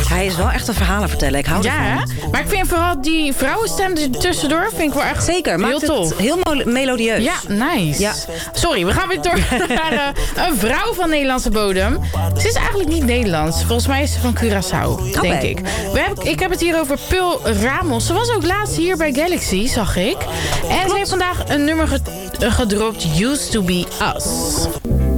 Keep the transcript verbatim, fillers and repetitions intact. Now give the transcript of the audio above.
Hij is wel echt een verhalen vertellen. Ik hou Ja, ervan. hè? Maar ik vind vooral die vrouwenstem er tussendoor vind ik wel echt Zeker, heel maakt tof. het heel mo- melodieus. Ja, nice. Ja. Sorry, we gaan weer door naar uh, een vrouw van Nederlandse bodem. Ze is eigenlijk niet Nederlands. Volgens mij is ze van Curaçao, denk Okay. ik. We hebben, ik heb het hier over Pearl Ramos. Ze was ook laatst hier bij Galaxy, zag ik. En ze heeft vandaag een nummer ge- gedropt, Used to be Us.